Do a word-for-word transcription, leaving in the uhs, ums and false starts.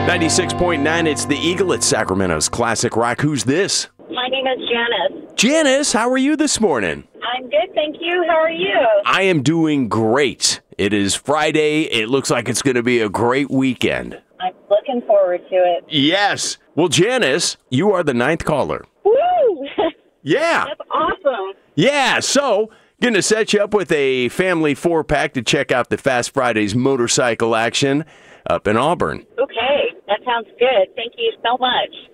ninety-six point nine, it's the Eagle at Sacramento's Classic Rock. Who's this? My name is Janice. Janice, how are you this morning? I'm good, thank you. How are you? I am doing great. It is Friday. It looks like it's going to be a great weekend. I'm looking forward to it. Yes. Well, Janice, you are the ninth caller. Woo! Yeah. That's awesome. Yeah, so going to set you up with a family four-pack to check out the Fast Fridays motorcycle action up in Auburn. Okay, that sounds good. Thank you so much.